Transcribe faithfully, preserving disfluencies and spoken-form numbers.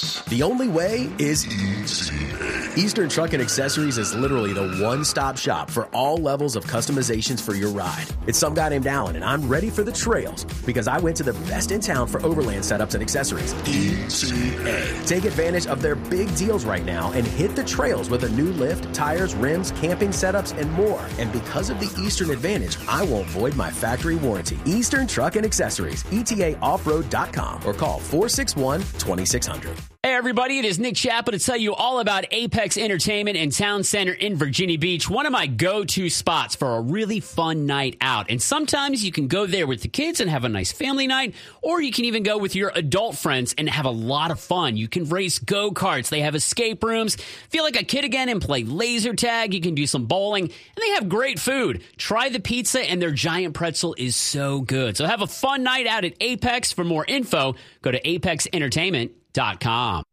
The only way is Eastern Truck and Accessories is literally the one-stop shop for all levels of customizations for your ride. It's some guy named Alan, and I'm ready for the trails because I went to the best in town for overland setups and accessories. E T A. Take advantage of their big deals right now and hit the trails with a new lift, tires, rims, camping setups, and more. And because of the Eastern Advantage, I won't void my factory warranty. Eastern Truck and Accessories, E T A off road dot com or call four six one, two six zero zero. Hey, everybody, it is Nick Chapel to tell you all about Apex Entertainment and Town Center in Virginia Beach, one of my go-to spots for a really fun night out. And sometimes you can go there with the kids and have a nice family night, or you can even go with your adult friends and have a lot of fun. You can race go-karts. They have escape rooms. Feel like a kid again and play laser tag. You can do some bowling, and they have great food. Try the pizza, and their giant pretzel is so good. So have a fun night out at Apex. For more info, go to apex entertainment dot com.